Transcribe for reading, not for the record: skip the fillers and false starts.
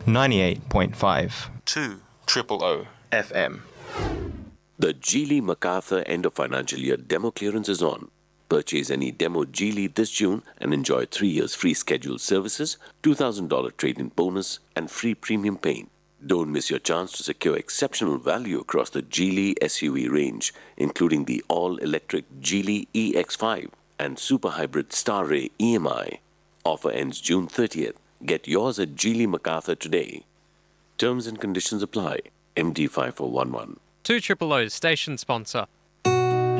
98.5 2 FM. The Geely MacArthur end of financial year demo clearance is on. Purchase any demo Geely this June and enjoy 3 years free scheduled services, $2,000 trade-in bonus, and free premium paint. Don't miss your chance to secure exceptional value across the Geely SUV range, including the all-electric Geely EX5 and super hybrid Starray EMI. Offer ends June 30th. Get yours at Geely MacArthur today. Terms and conditions apply. MD5411. 2 O's station sponsor.